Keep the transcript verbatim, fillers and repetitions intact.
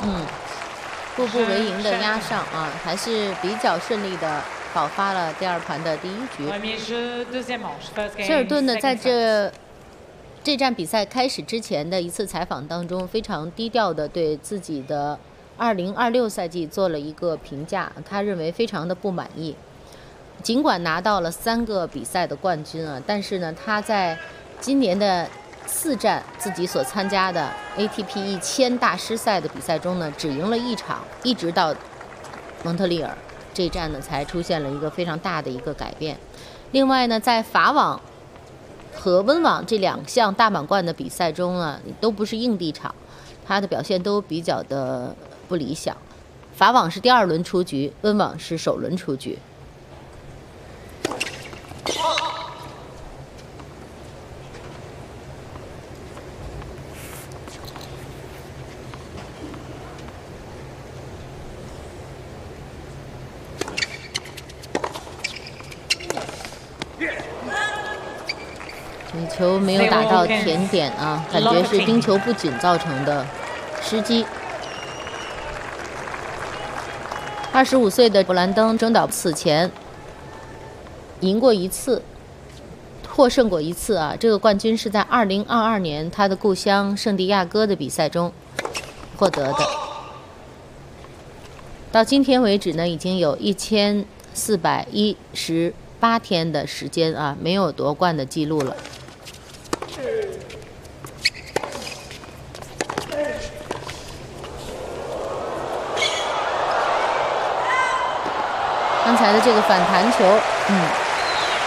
嗯，步步为营的压上啊，还是比较顺利的爆发了第二盘的第一局。希尔顿呢，在这这站比赛开始之前的一次采访当中，非常低调的对自己的二零二六赛季做了一个评价，他认为非常的不满意。尽管拿到了三个比赛的冠军啊，但是呢，他在今年的四站自己所参加的 A T P 一千大师赛的比赛中呢，只赢了一场，一直到蒙特利尔这一站呢，才出现了一个非常大的一个改变。另外呢，在法网和温网这两项大满贯的比赛中呢，都不是硬地场，他的表现都比较的不理想。法网是第二轮出局，温网是首轮出局。这球没有打到甜点啊，感觉是盯球不紧造成的失机。二十五岁的布兰登·征导此前赢过一次，获胜过一次啊。这个冠军是在二零二二年他的故乡圣地亚哥的比赛中获得的。到今天为止呢，已经有一千四百一十八天的时间啊，没有夺冠的记录了。刚才的这个反弹球，嗯。